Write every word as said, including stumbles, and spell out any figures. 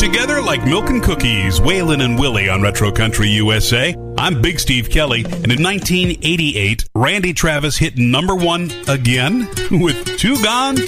together like milk and cookies. Waylon and Willie on Retro Country U S A. I'm Big Steve Kelly, and in nineteen eighty-eight, Randy Travis hit number one again with Two Gone,